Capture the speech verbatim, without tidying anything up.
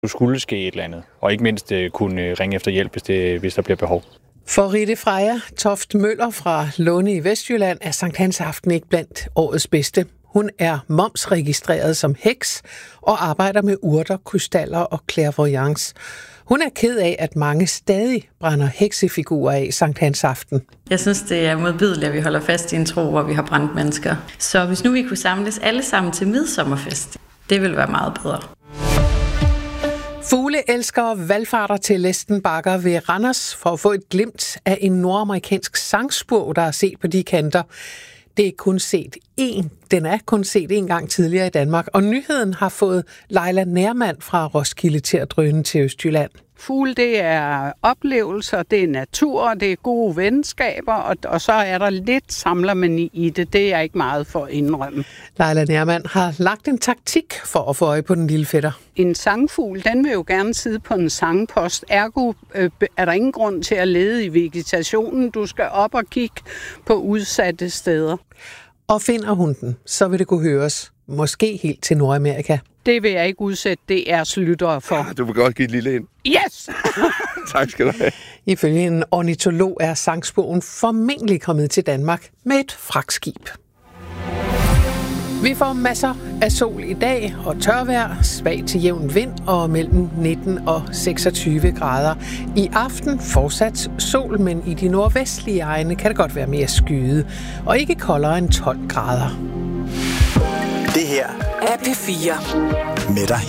Du skulle ske et eller andet, og ikke mindst uh, kunne ringe efter hjælp, hvis, det, hvis der bliver behov. For Ritte Freja Toft Møller fra Lunde i Vestjylland er Sankt Hans Aften ikke blandt årets bedste. Hun er momsregistreret som heks og arbejder med urter, krystaller og clairvoyance. Hun er ked af, at mange stadig brænder heksefigurer af Sankt Hans Aften. Jeg synes, det er modbydeligt, at vi holder fast i en tro, hvor vi har brændt mennesker. Så hvis nu vi kunne samles alle sammen til midsommerfest, det ville være meget bedre. Fugleelskere valfarter til Læsten Bakker ved Randers for at få et glimt af en nordamerikansk sangspurv, der er set på de kanter. Det er kun set én. Den er kun set en gang tidligere i Danmark, og nyheden har fået Leila Nærmand fra Roskilde til at drøne til Østjylland. Fugle, det er oplevelser, det er natur, det er gode venskaber, og, og så er der lidt samlermani i det. Det er ikke meget for at indrømme. Leila Nærmand har lagt en taktik for at få øje på den lille fætter. En sangfugl, den vil jo gerne sidde på en sangpost. Ergo øh, er der ingen grund til at lede i vegetationen. Du skal op og kigge på udsatte steder. Og finder hun den, så vil det kunne høres. Måske helt til Nordamerika. Det vil jeg ikke udsætte D R's lyttere for. Du vil godt give et lille ind. Yes! Tak skal du have. Ifølge en ornitolog er sangspurven formentlig kommet til Danmark med et fragtskib. Vi får masser af sol i dag og tørvejr, svag til jævn vind og mellem nitten og seksogtyve grader. I aften fortsat sol, men i de nordvestlige egne kan det godt være mere skyet, og ikke koldere end tolv grader. Det her er P fire med dig